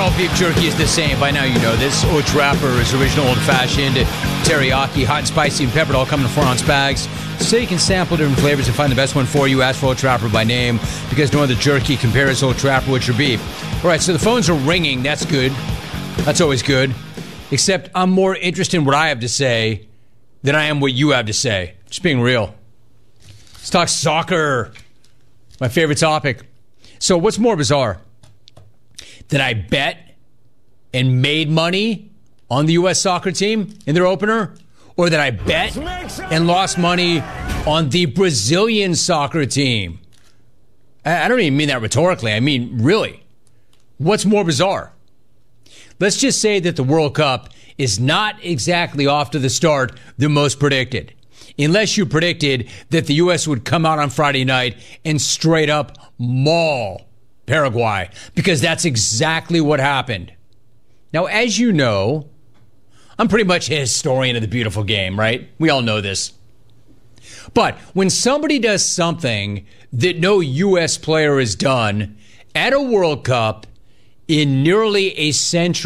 all beef jerky is the same. By now you know this. Old Trapper is original old-fashioned, teriyaki, hot and spicy and peppered, all come in 4-ounce bags. So you can sample different flavors and find the best one for you. Ask for Old Trapper by name, because no other jerky compares Old Trapper with your beef. All right, so the phones are ringing. That's good. That's always good. Except I'm more interested in what I have to say than I am what you have to say. Just being real. Let's talk soccer. My favorite topic. So what's more bizarre? That I bet and made money on the U.S. soccer team in their opener? Or that I bet and lost money on the Brazilian soccer team? I don't even mean that rhetorically. I mean, really. What's more bizarre? Let's just say that the World Cup is not exactly off to the start the most predicted. Unless you predicted that the U.S. would come out on Friday night and straight up maul Paraguay. Because that's exactly what happened. Now, as you know, I'm pretty much a historian of the beautiful game, right? We all know this. But when somebody does something that no U.S. player has done at a World Cup in nearly a century,